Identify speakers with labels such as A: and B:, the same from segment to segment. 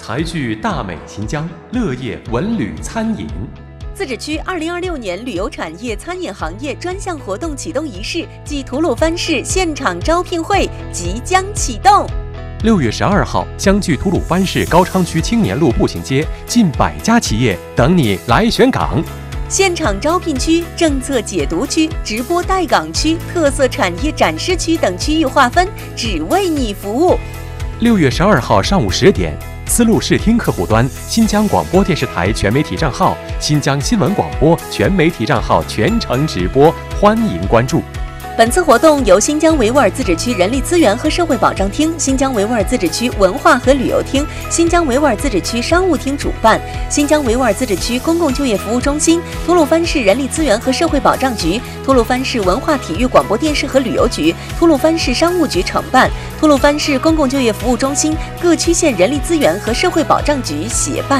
A: 财聚大美新疆，乐业文旅餐饮。
B: 自治区2026年旅游产业餐饮行业专项活动启动仪式暨吐鲁番市现场招聘会即将启动。
A: 6月12号，将距吐鲁番市高昌区青年路步行街近100家企业等你来选岗。
B: 现场招聘区、政策解读区、直播带岗区、特色产业展示区等区域划分，只为你服务。
A: 6月12号上午10点，丝路视听客户端新疆广播电视台全媒体账号、新疆新闻广播全媒体账号全程直播，欢迎关注。
B: 本次活动由新疆维吾尔自治区人力资源和社会保障厅、新疆维吾尔自治区文化和旅游厅、新疆维吾尔自治区商务厅主办，新疆维吾尔自治区公共就业服务中心、吐鲁番市人力资源和社会保障局、吐鲁番市文化体育广播电视和旅游局、吐鲁番市商务局承办，吐鲁番市公共就业服务中心、各区县人力资源和社会保障局协办。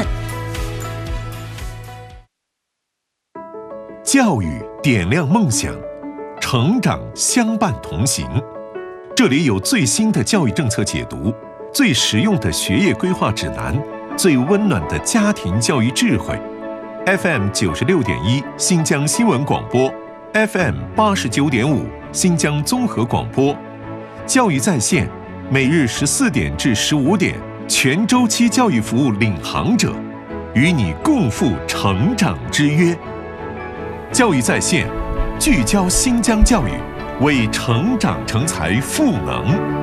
C: 教育点亮梦想，成长相伴同行。这里有最新的教育政策解读，最实用的学业规划指南，最温暖的家庭教育智慧。FM 96.1新疆新闻广播， FM 89.5新疆综合广播。教育在线，每日14点至15点，全周期教育服务领航者，与你共赴成长之约。教育在线，聚焦新疆教育，为成长成才赋能。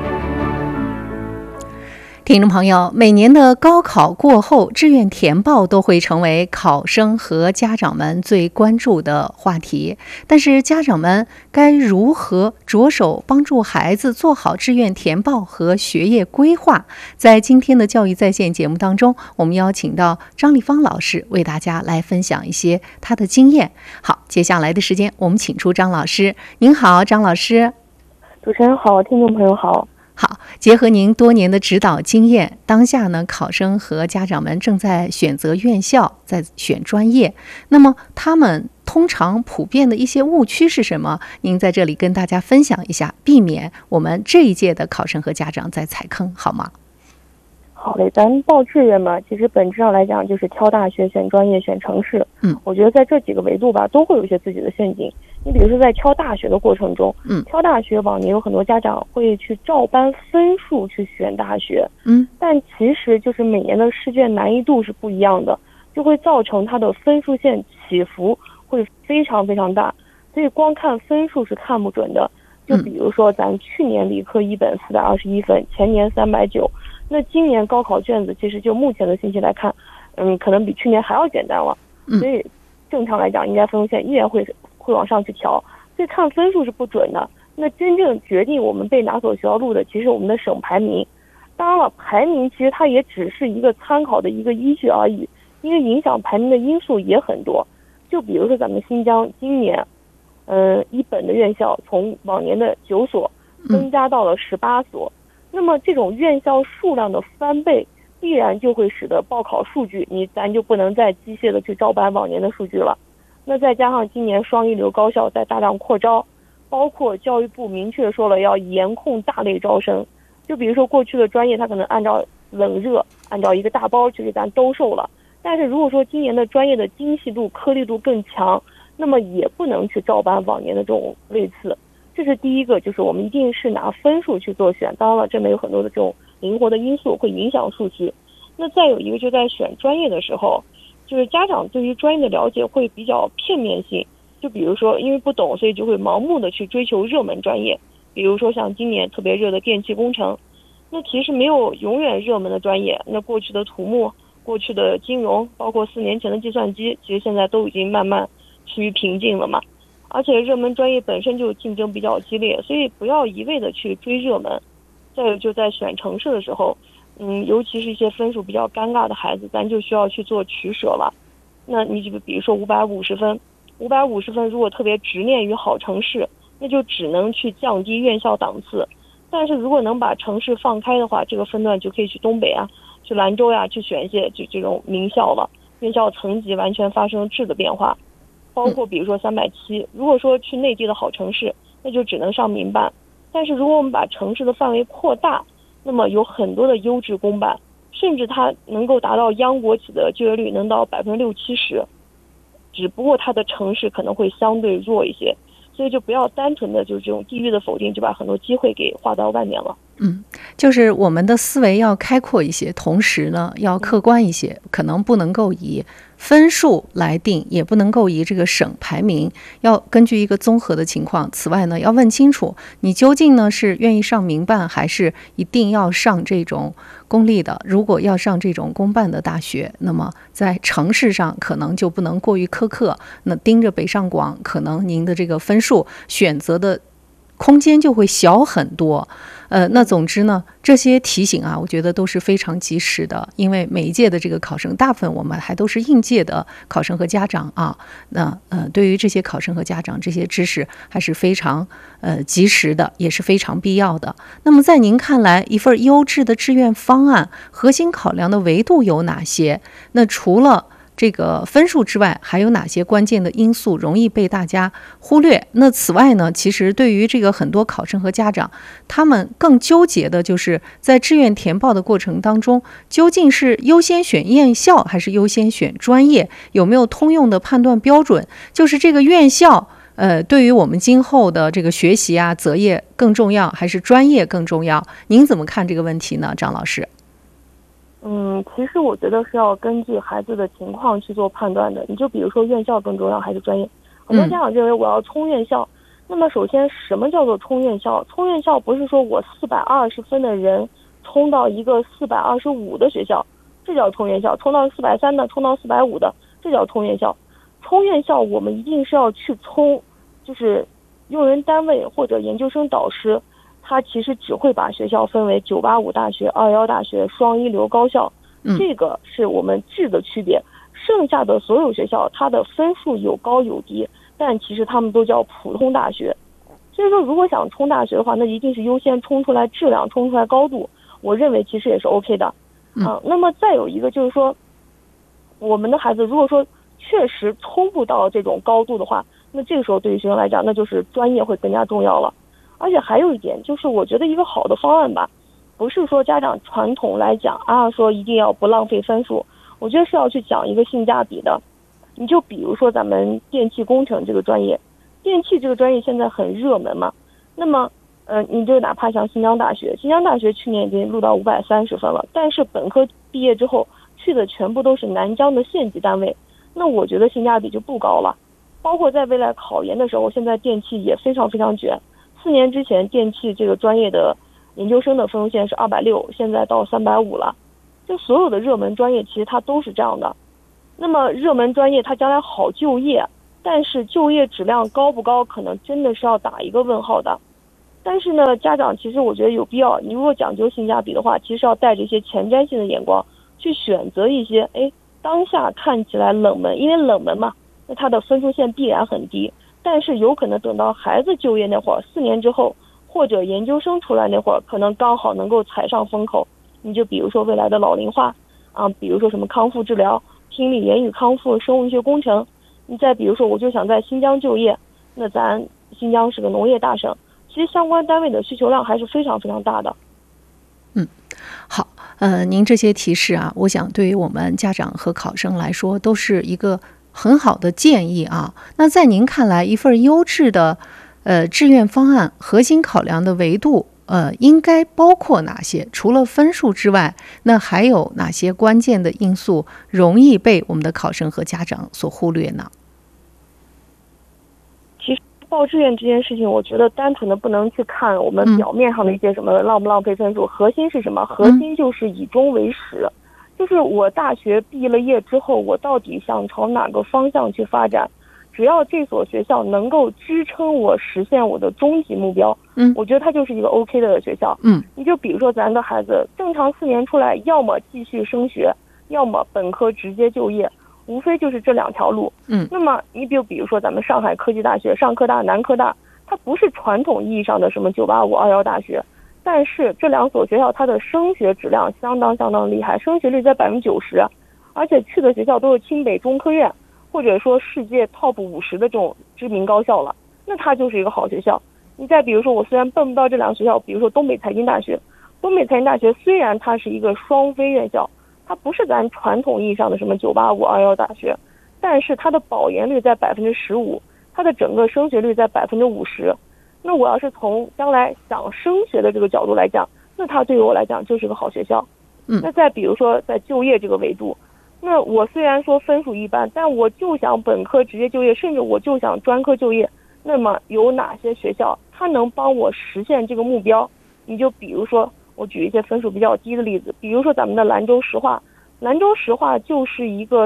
D: 听众朋友，每年的高考过后，志愿填报都会成为考生和家长们最关注的话题。但是，家长们该如何着手帮助孩子做好志愿填报和学业规划？在今天的教育在线节目当中，我们邀请到张丽芳老师为大家来分享一些她的经验。好，接下来的时间，我们请出张老师。您好，张老师。
E: 主持人好，听众朋友好。
D: 好，结合您多年的指导经验，当下呢，考生和家长们正在选择院校，在选专业。那么他们通常普遍的一些误区是什么？您在这里跟大家分享一下，避免我们这一届的考生和家长在踩坑，好吗？
E: 好嘞，咱报志愿嘛，其实本质上来讲就是挑大学、选专业、选城市。我觉得在这几个维度吧，都会有一些自己的陷阱。你比如说在挑大学的过程中，挑大学往年有很多家长会去照搬分数去选大学，但其实就是每年的试卷难易度是不一样的，就会造成它的分数线起伏会非常非常大，所以光看分数是看不准的。就比如说咱去年理科一本421分，前年390，那今年高考卷子其实就目前的信息来看，可能比去年还要简单了，所以正常来讲应该分数线依然会往上去调，所以看分数是不准的。那真正决定我们被哪所学校录的，其实我们的省排名。当然了，排名其实它也只是一个参考的一个依据而已，因为影响排名的因素也很多。就比如说咱们新疆今年，一本的院校从往年的9所增加到了18所，那么这种院校数量的翻倍，必然就会使得报考数据咱就不能再机械的去照搬往年的数据了。那再加上今年双一流高校在大量扩招，包括教育部明确说了要严控大类招生。就比如说过去的专业它可能按照冷热，按照一个大包就给咱兜售了，但是如果说今年的专业的精细度、颗粒度更强，那么也不能去照搬往年的这种类似。这是第一个，就是我们一定是拿分数去做选，当然了，这里面有很多的这种灵活的因素会影响数据。那再有一个，就在选专业的时候，就是家长对于专业的了解会比较片面性，就比如说因为不懂，所以就会盲目的去追求热门专业，比如说像今年特别热的电气工程，那其实没有永远热门的专业，那过去的土木、过去的金融，包括4年前的计算机，其实现在都已经慢慢趋于平静了嘛。而且热门专业本身就竞争比较激烈，所以不要一味的去追热门。再有就在选城市的时候，尤其是一些分数比较尴尬的孩子，咱就需要去做取舍了。那你就比如说550分如果特别执念于好城市，那就只能去降低院校档次。但是如果能把城市放开的话，这个分段就可以去东北啊，去兰州呀，去选一些就这种名校了，院校层级完全发生质的变化。包括比如说370，如果说去内地的好城市，那就只能上民办。但是如果我们把城市的范围扩大，那么有很多的优质公办， 甚至它能够达到央国企的就业率能到60%-70%，只不过它的城市可能会相对弱一些，所以就不要单纯的就是这种地域的否定，就把很多机会给划到外面了。
D: 就是我们的思维要开阔一些，同时呢要客观一些，可能不能够以分数来定，也不能够以这个省排名，要根据一个综合的情况。此外呢，要问清楚你究竟呢是愿意上民办，还是一定要上这种公立的。如果要上这种公办的大学，那么在城市上可能就不能过于苛刻，那盯着北上广，可能您的这个分数选择的空间就会小很多。那总之呢，这些提醒啊，我觉得都是非常及时的，因为每一届的这个考生，大部分我们还都是应届的考生和家长啊。那对于这些考生和家长，这些知识还是非常及时的，也是非常必要的。那么在您看来，一份优质的志愿方案核心考量的维度有哪些？那除了这个分数之外，还有哪些关键的因素容易被大家忽略？那此外呢，其实对于这个很多考生和家长，他们更纠结的就是在志愿填报的过程当中，究竟是优先选院校还是优先选专业？有没有通用的判断标准？就是这个院校对于我们今后的这个学习啊、择业更重要，还是专业更重要？您怎么看这个问题呢，张老师？
E: 其实我觉得是要根据孩子的情况去做判断的。你就比如说院校更重要还是专业？很多家长认为我要冲院校，那么首先什么叫做冲院校？冲院校不是说我420分的人冲到一个425的学校，这叫冲院校；冲到430的，冲到450的，这叫冲院校。冲院校我们一定是要去冲，就是用人单位或者研究生导师，他其实只会把学校分为985大学、211大学、双一流高校，这个是我们质的区别。剩下的所有学校，它的分数有高有低，但其实他们都叫普通大学。所以说，如果想冲大学的话，那一定是优先冲出来质量，冲出来高度。我认为其实也是 OK 的。那么再有一个就是说，我们的孩子如果说确实冲不到这种高度的话，那这个时候对于学生来讲，那就是专业会更加重要了。而且还有一点就是，我觉得一个好的方案吧，不是说家长传统来讲说一定要不浪费分数，我觉得是要去讲一个性价比的。你就比如说咱们电气工程这个专业，电气这个专业现在很热门嘛，那么你就哪怕像新疆大学去年已经录到530分了，但是本科毕业之后去的全部都是南疆的县级单位，那我觉得性价比就不高了。包括在未来考研的时候，现在电气也非常非常卷。4年之前电气这个专业的研究生的分数线是260，现在到350了。就所有的热门专业其实它都是这样的。那么热门专业它将来好就业，但是就业质量高不高，可能真的是要打一个问号的。但是呢，家长其实我觉得有必要，你如果讲究性价比的话，其实要带着一些前瞻性的眼光去选择一些当下看起来冷门，因为冷门嘛，那它的分数线必然很低，但是有可能等到孩子就业那会儿，4年之后或者研究生出来那会儿，可能刚好能够踩上风口。你就比如说未来的老龄化比如说什么康复治疗、听力言语康复、生物医学工程，你再比如说我就想在新疆就业，那咱新疆是个农业大省，其实相关单位的需求量还是非常非常大的。
D: 好，您这些提示我想对于我们家长和考生来说都是一个很好的建议啊。那在您看来，一份优质的志愿方案核心考量的维度应该包括哪些？除了分数之外，那还有哪些关键的因素容易被我们的考生和家长所忽略呢？
E: 其实报志愿这件事情，我觉得单纯的不能去看我们表面上的一些什么浪不浪费分数，核心是什么？核心就是以终为始，就是我大学毕了业之后，我到底想朝哪个方向去发展？只要这所学校能够支撑我实现我的终极目标，我觉得它就是一个 OK 的学校。你就比如说咱的孩子正常4年出来，要么继续升学，要么本科直接就业，无非就是这2条路。那么你比如说咱们上海科技大学、上科大、南科大，它不是传统意义上的什么985、211大学，但是这2所学校它的升学质量相当厉害，升学率在90%，而且去的学校都是清北中科院，或者说世界 top 50的这种知名高校了，那它就是一个好学校。你再比如说，我虽然奔不到这2个学校，比如说东北财经大学， 东北财经大学虽然它是一个双非院校，它不是咱传统意义上的什么985、21大学，但是它的保研率在15%，它的整个升学率在50%。那我要是从将来想升学的这个角度来讲，那它对于我来讲就是个好学校。那再比如说在就业这个维度，那我虽然说分数一般，但我就想本科直接就业，甚至我就想专科就业，那么有哪些学校它能帮我实现这个目标？你就比如说我举一些分数比较低的例子，比如说咱们的兰州石化，兰州石化就是一个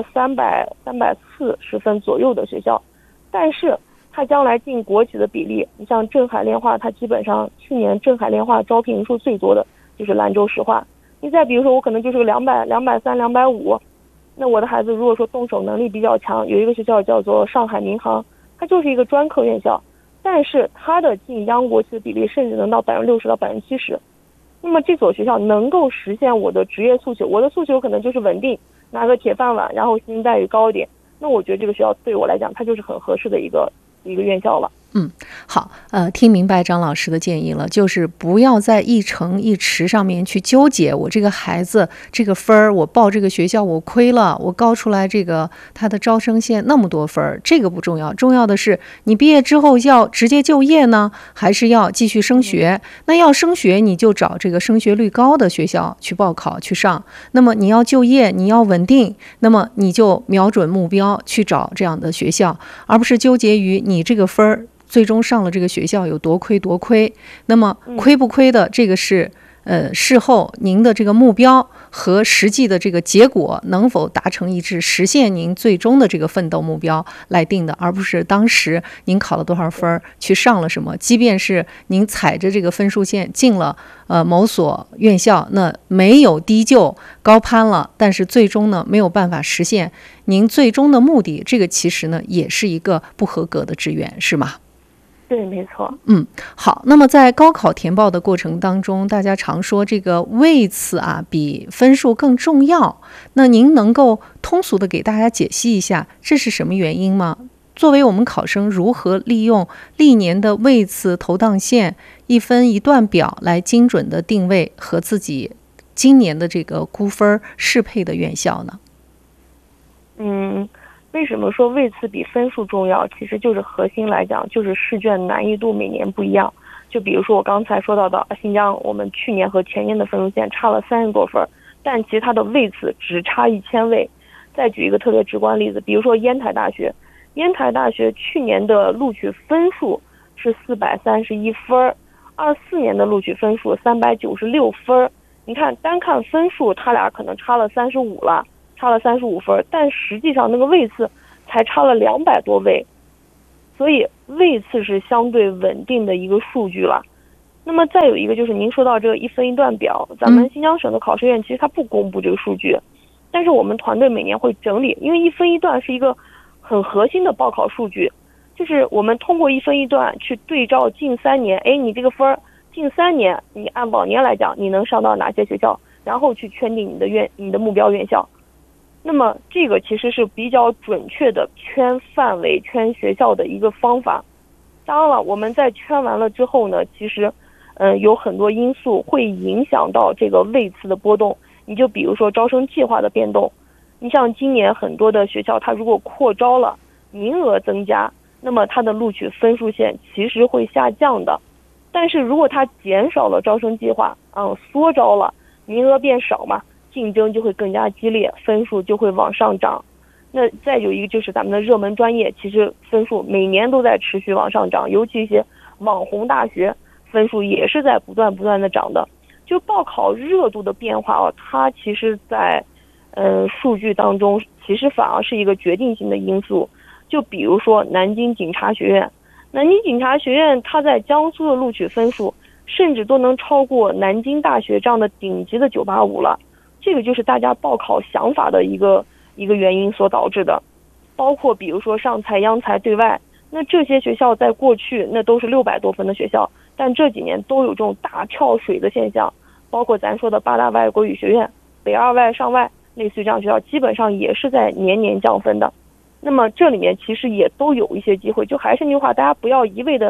E: 340分左右的学校，但是它将来进国企的比例，你像镇海炼化，它基本上去年镇海炼化招聘人数最多的就是兰州石化。你再比如说我可能就是个200、230、250，那我的孩子如果说动手能力比较强，有一个学校叫做上海民航，它就是一个专科院校，但是它的进央国企的比例甚至能到60%到70%。那么这所学校能够实现我的职业诉求，我的诉求可能就是稳定，拿个铁饭碗，然后薪资待遇高一点，那我觉得这个学校对我来讲，它就是很合适的一个院校了。
D: 好，听明白张老师的建议了，就是不要在一城一池上面去纠结，我这个孩子这个分儿，我报这个学校我亏了，我高出来这个他的招生线那么多分儿，这个不重要，重要的是你毕业之后要直接就业呢，还是要继续升学？那要升学，你就找这个升学率高的学校去报考去上；那么你要就业，你要稳定，那么你就瞄准目标去找这样的学校，而不是纠结于你这个分儿最终上了这个学校有多亏。那么亏不亏的这个是事后您的这个目标和实际的这个结果能否达成一致，实现您最终的这个奋斗目标来定的，而不是当时您考了多少分去上了什么。即便是您踩着这个分数线进了某所院校，那没有低就高攀了，但是最终呢没有办法实现您最终的目的，这个其实呢也是一个不合格的志愿，是吗？
E: 对，没错。
D: 好。那么在高考填报的过程当中，大家常说这个位次啊比分数更重要。那您能够通俗的给大家解析一下这是什么原因吗？作为我们考生，如何利用历年的位次投档线一分一段表来精准的定位和自己今年的这个估分适配的院校呢？
E: 为什么说位次比分数重要？其实就是核心来讲，就是试卷难易度每年不一样。就比如说我刚才说到的新疆，我们去年和前年的分数线差了30多分，但其他的位次只差1000位。再举一个特别直观例子，比如说烟台大学去年的录取分数是431分，24年的录取分数396分。你看单看分数，他俩可能差了35了。差了35分，但实际上那个位次才差了200多位，所以位次是相对稳定的一个数据了。那么再有一个就是您说到这个一分一段表，咱们新疆省的考试院其实它不公布这个数据，但是我们团队每年会整理，因为一分一段是一个很核心的报考数据，就是我们通过一分一段去对照近3年，你这个分近3年你按往年来讲你能上到哪些学校，然后去圈定你的目标院校。那么这个其实是比较准确的圈范围、圈学校的一个方法。当然了，我们在圈完了之后呢，其实有很多因素会影响到这个位次的波动。你就比如说招生计划的变动，你像今年很多的学校，它如果扩招了，名额增加，那么它的录取分数线其实会下降的。但是如果它减少了招生计划，缩招了，名额变少嘛，竞争就会更加激烈，分数就会往上涨。那再有一个就是咱们的热门专业，其实分数每年都在持续往上涨，尤其一些网红大学分数也是在不断的涨的。就报考热度的变化它其实在数据当中其实反而是一个决定性的因素。就比如说南京警察学院它在江苏的录取分数甚至都能超过南京大学这样的顶级的985了。这个就是大家报考想法的一个原因所导致的。包括比如说上财、央财、对外，那这些学校在过去那都是600多分的学校，但这几年都有这种大跳水的现象。包括咱说的8大外国语学院、北二外、上外，类似于这样学校基本上也是在年降分的。那么这里面其实也都有一些机会，就还是那句话，大家不要一味的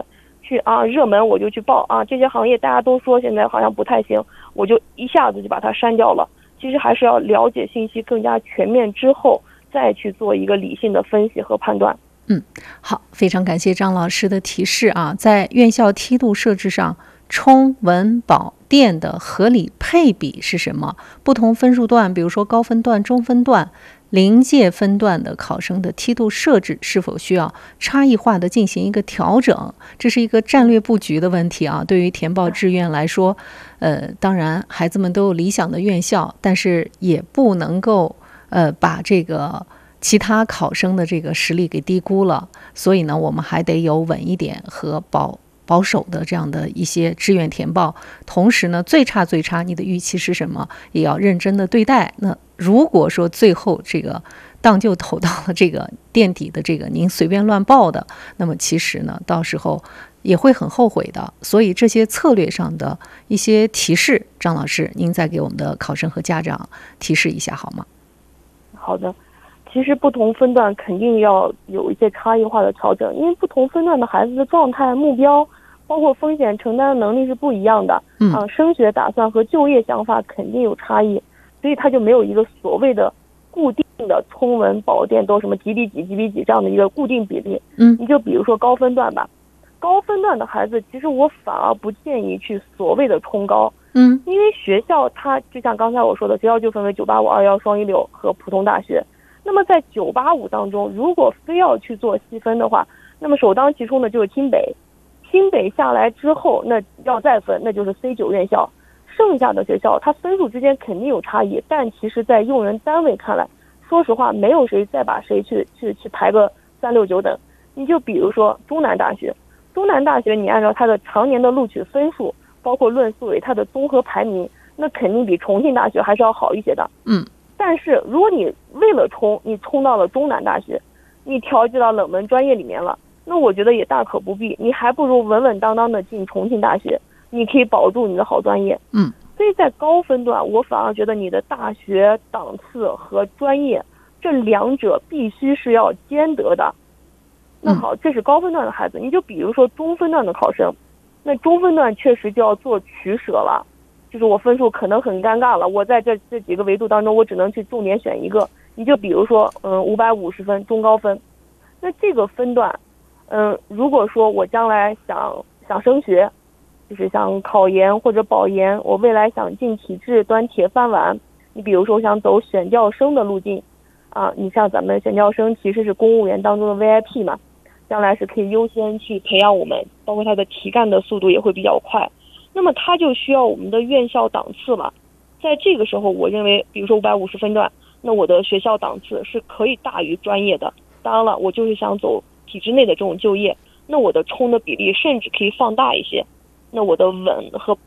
E: 去热门我就去报这些行业大家都说现在好像不太行，我就一下子就把它删掉了。其实还是要了解信息更加全面之后，再去做一个理性的分析和判断。
D: 好，非常感谢张老师的提示在院校梯度设置上，冲、文、保、电的合理配比是什么？不同分数段，比如说高分段、中分段、临界分段的考生的梯度设置是否需要差异化的进行一个调整？这是一个战略布局的问题对于填报志愿来说，当然孩子们都有理想的院校，但是也不能够把这个其他考生的这个实力给低估了。所以呢，我们还得有稳一点和保守的这样的一些志愿填报，同时呢，最差你的预期是什么，也要认真的对待。那如果说最后这个当就投到了这个垫底的这个您随便乱报的，那么其实呢，到时候也会很后悔的。所以这些策略上的一些提示，张老师您再给我们的考生和家长提示一下好吗？
E: 好的，其实不同分段肯定要有一些差异化的调整，因为不同分段的孩子的状态、目标包括风险承担的能力是不一样的升学打算和就业想法肯定有差异，所以他就没有一个所谓的固定的冲、文、保、电都什么几比几这样的一个固定比例。你就比如说高分段吧，高分段的孩子其实我反而不建议去所谓的冲高，因为学校它就像刚才我说的，学校就分为985、21双一流和普通大学。那么在985当中，如果非要去做细分的话，那么首当其冲的就是清北下来之后，那要再分，那就是 C9 院校。剩下的学校它分数之间肯定有差异，但其实在用人单位看来，说实话没有谁再把谁去排个3、6、9等。你就比如说中南大学你按照它的常年的录取分数，包括论述为它的综合排名，那肯定比重庆大学还是要好一些的。但是如果你为了你冲到了中南大学，你调剂到冷门专业里面了，那我觉得也大可不必，你还不如稳稳当当的进重庆大学，你可以保住你的好专业。所以在高分段，我反而觉得你的大学档次和专业这两者必须是要兼得的。那好，这是高分段的孩子，你就比如说中分段的考生，那中分段确实就要做取舍了，就是我分数可能很尴尬了，我在这几个维度当中，我只能去重点选一个。你就比如说550分中高分，那这个分段如果说我将来想升学，就是想考研或者保研，我未来想进体制端铁饭碗，你比如说想走选调生的路径你像咱们选调生其实是公务员当中的 VIP 嘛，将来是可以优先去培养我们，包括他的提干的速度也会比较快，那么他就需要我们的院校档次了。在这个时候，我认为比如说550分段，那我的学校档次是可以大于专业的。当然了，我就是想走体制内的这种就业，那我的冲的比例甚至可以放大一些，那我的稳和保